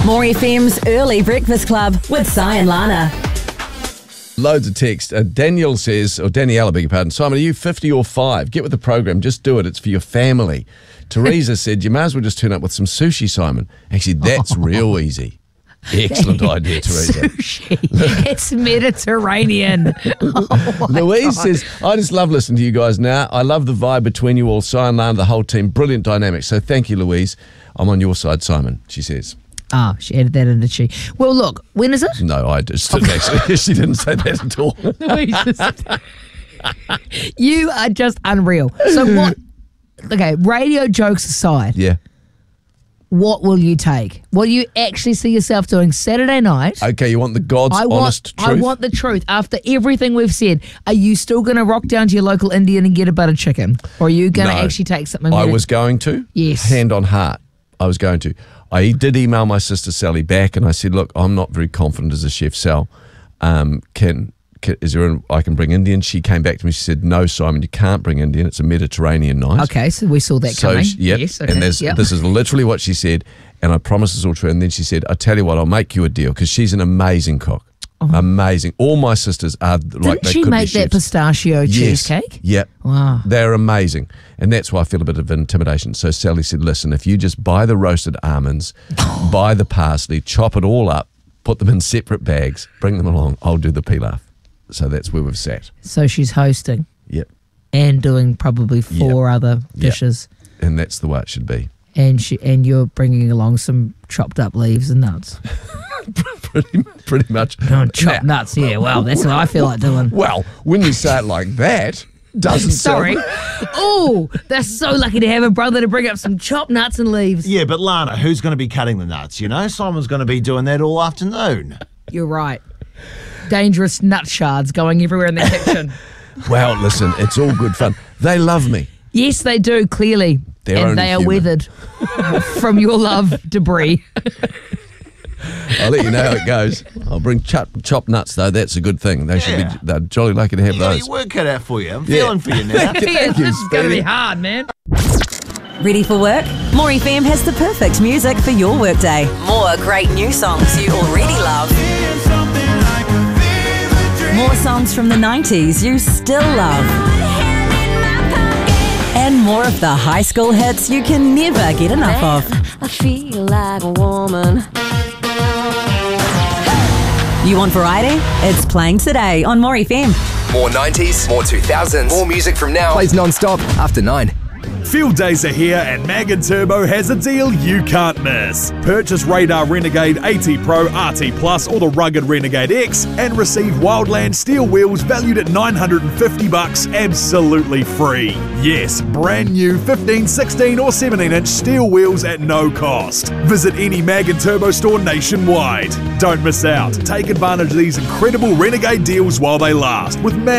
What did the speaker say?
More FM's Early Breakfast Club with Si and Lana. Loads of text. Danielle says, or Danielle, I beg your pardon, Simon, are you 50 or 5? Get with the program. Just do it. It's for your family. Teresa said, you may as well just turn up with some sushi, Simon. Actually, that's real easy. Excellent idea, Teresa. Sushi. It's Mediterranean. Louise says, I just love listening to you guys now. I love the vibe between you all, Si and Lana, the whole team. Brilliant dynamic. So thank you, Louise. I'm on your side, Simon, she says. Oh, she added that in, did she? Well, look, when is it? No, I just didn't actually. She didn't say that at all. You are just unreal. So what? Okay, radio jokes aside. Yeah. What will you take? What do you actually see yourself doing Saturday night? Okay, you want the God's honest truth? I want the truth. After everything we've said, are you still going to rock down to your local Indian and get a butter chicken? Or are you going to actually take something? I was going to. Yes. Hand on heart. I was going to. I did email my sister Sally back and I said, look, I'm not very confident as a chef, Sal. Is there I can bring Indian? She came back to me. She said, no, Simon, you can't bring Indian. It's a Mediterranean night. Okay, so we saw that coming. Yep. Yes, okay. And this is literally what she said. And I promise it's all true. And then she said, I tell you what, I'll make you a deal because she's an amazing cook. Oh. Amazing. All my sisters are like Didn't she make that pistachio cheesecake? Yep. Wow. They're amazing. And that's why I feel a bit of intimidation. So Sally said, listen, if you just buy the roasted almonds, buy the parsley, chop it all up, put them in separate bags, bring them along, I'll do the pilaf. So that's where we've sat. So she's hosting. Yep. And doing probably 4 other dishes. Yep. And that's the way it should be. And you're bringing along some chopped up leaves and nuts. pretty much. Chopped nuts, yeah. Well, that's what I feel like doing. Well, when you say it like that, doesn't Sorry. Oh, they're so lucky to have a brother to bring up some chopped nuts and leaves. Yeah, but Lana, who's going to be cutting the nuts, you know? Simon's going to be doing that all afternoon. You're right. Dangerous nut shards going everywhere in the kitchen. Well, listen, it's all good fun. They love me. Yes, they do, clearly. And they are weathered from your love debris. I'll let you know how it goes. I'll bring chopped nuts, though. That's a good thing. They're jolly lucky to have those. Your work cut out for you. I'm feeling for you now. Thank you, This is going to be hard, man. Ready for work? More FM has the perfect music for your workday. More great new songs you already love. More songs from the 90s you still love. And more of the high school hits you can never get enough of. I feel like a woman. You want variety? It's playing today on More FM. More 90s, more 2000s, more music from now. Plays non-stop after 9. Field days are here and Mag & Turbo has a deal you can't miss. Purchase Radar Renegade AT Pro, RT Plus or the rugged Renegade X and receive Wildland steel wheels valued at $950 absolutely free. Yes, brand new 15, 16 or 17-inch steel wheels at no cost. Visit any Mag & Turbo store nationwide. Don't miss out. Take advantage of these incredible Renegade deals while they last with Mag